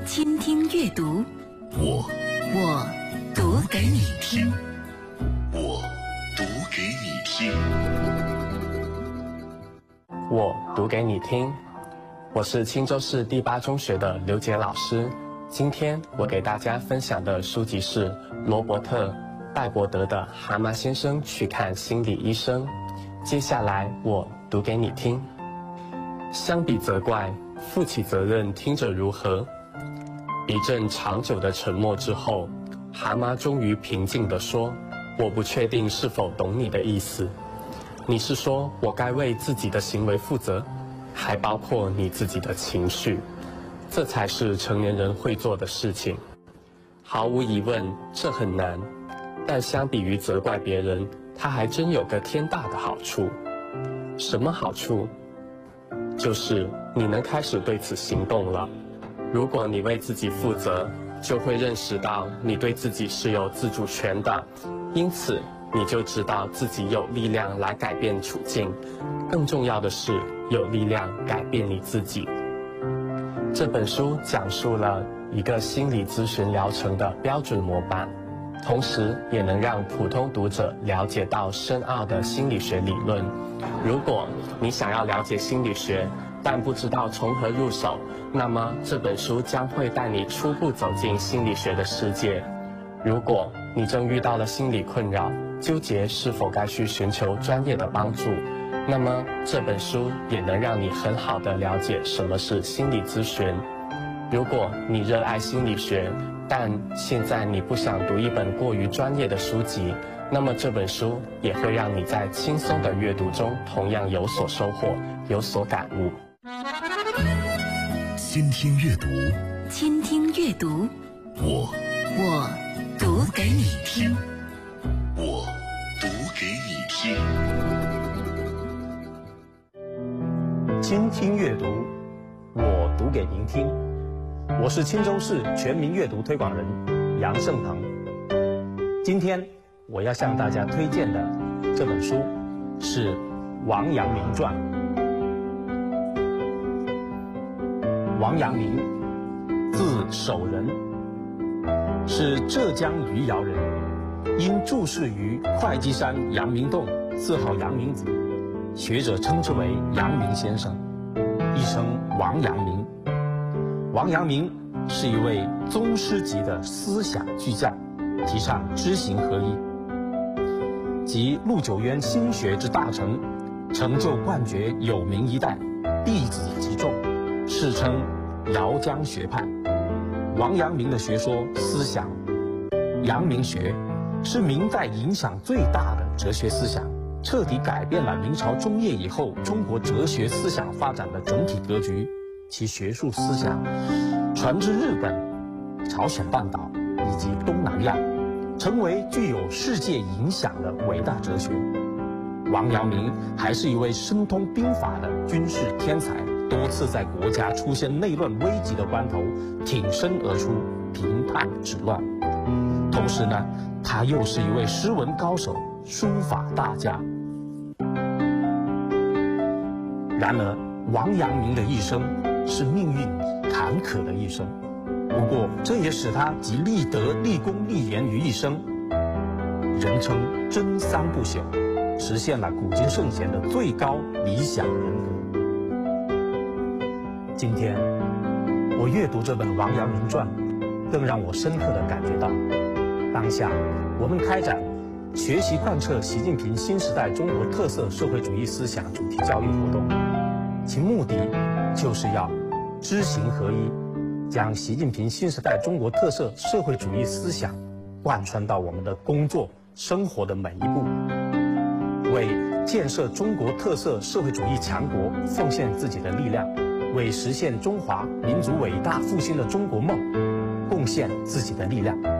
倾听阅读，我读给你听， 我读给你听， 我读给你听。我是青州市第8中学的刘杰老师。今天我给大家分享的书籍是罗伯特·拜伯德的《蛤蟆先生去看心理医生》。接下来我读给你听。相比责怪，负起责任听着如何？一阵长久的沉默之后，蛤蟆终于平静地说：“我不确定是否懂你的意思。你是说我该为自己的行为负责，还包括你自己的情绪？这才是成年人会做的事情。毫无疑问，这很难。但相比于责怪别人，它还真有个天大的好处。什么好处？就是你能开始对此行动了。如果你为自己负责，就会认识到你对自己是有自主权的，因此你就知道自己有力量来改变处境。更重要的是，有力量改变你自己。这本书讲述了一个心理咨询疗程的标准模板，同时也能让普通读者了解到深奥的心理学理论。如果你想要了解心理学，但不知道从何入手，那么这本书将会带你初步走进心理学的世界。如果你正遇到了心理困扰，纠结是否该去寻求专业的帮助，那么这本书也能让你很好地了解什么是心理咨询。如果你热爱心理学，但现在你不想读一本过于专业的书籍，那么这本书也会让你在轻松的阅读中同样有所收获，有所感悟。 倾听阅读， 倾听阅读， 我读给你听， 我读给你听。 倾听阅读，我读给您听。我是青州市全民阅读推广人杨胜鹏。今天我要向大家推荐的这本书是王阳明传。王阳明，字守仁，是浙江余姚人，因注释于会稽山阳明洞，自号阳明子，学者称之为阳明先生，一生王阳明。王阳明是一位宗师级的思想巨匠，提倡知行合一，集陆九渊心学之大成，成就冠绝有名一代，弟子极众，世称姚江学派。王阳明的学说思想，阳明学是明代影响最大的哲学思想，彻底改变了明朝中叶以后中国哲学思想发展的整体格局。其学术思想传至日本、朝鲜半岛以及东南亚，成为具有世界影响的伟大哲学。王阳明还是一位深通兵法的军事天才，多次在国家出现内乱危急的关头挺身而出，平叛止乱。同时呢，他又是一位诗文高手，书法大家。然而，王阳明的一生是命运坎坷的一生，不过这也使他集立德、立功、立言于一身，人称真三不朽，实现了古今圣贤的最高理想人格。今天我阅读这本《王阳明传》，更让我深刻地感觉到，当下我们开展学习贯彻习近平新时代中国特色社会主义思想主题教育活动，其目的就是要知行合一，将习近平新时代中国特色社会主义思想贯穿到我们的工作生活的每一步，为建设中国特色社会主义强国奉献自己的力量，为实现中华民族伟大复兴的中国梦贡献自己的力量。